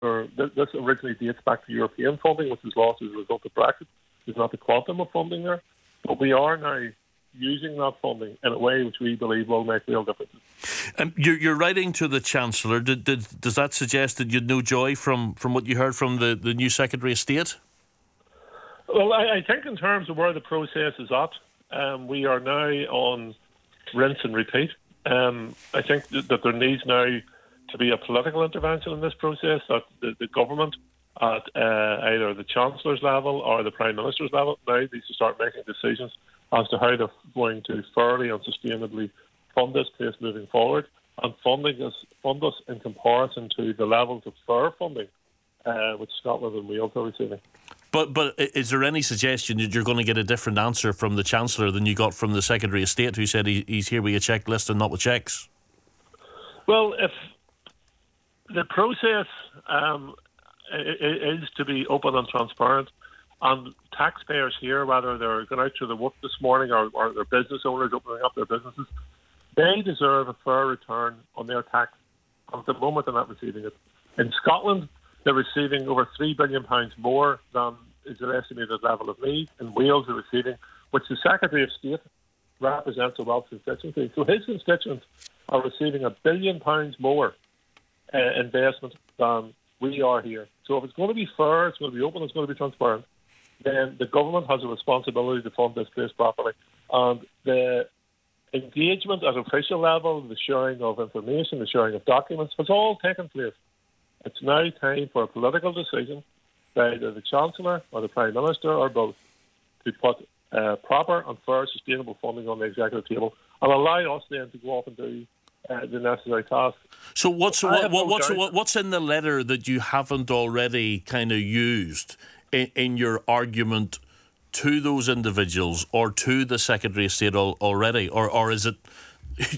This originally dates back to European funding, which was lost as a result of Brexit. There's not the quantum of funding there, but we are now using that funding in a way which we believe will make real differences. You're writing to the Chancellor. Does that suggest that you'd no joy from what you heard from the new Secretary of State? Well, I think in terms of where the process is at, we are now on rinse and repeat. I think that there needs now to be a political intervention in this process, that the government at either the Chancellor's level or the Prime Minister's level now needs to start making decisions as to how they're going to fairly and sustainably fund this place moving forward, and fund us in comparison to the levels of fair funding which Scotland and Wales are receiving. But is there any suggestion that you're going to get a different answer from the Chancellor than you got from the Secretary of State, who said he's here with a checklist and not with checks? Well, if the process is to be open and transparent, and taxpayers here, whether they're going out to the work this morning or they're business owners opening up their businesses, they deserve a fair return on their tax. At the moment, they're not receiving it. In Scotland, they're receiving over £3 billion more than is their estimated level of need. In Wales, they're receiving, which the Secretary of State represents a Welsh constituency. So his constituents are receiving £1 billion more investment than we are here. So if it's going to be fair, it's going to be open, it's going to be transparent, then the government has a responsibility to fund this place properly. And the engagement at official level, the sharing of information, the sharing of documents has all taken place. It's now time for a political decision by either the Chancellor or the Prime Minister or both to put proper and fair sustainable funding on the executive table and allow us then to go off and do the necessary tasks. So what's in the letter that you haven't already kind of used in your argument to those individuals or to the Secretary of State already? Or is it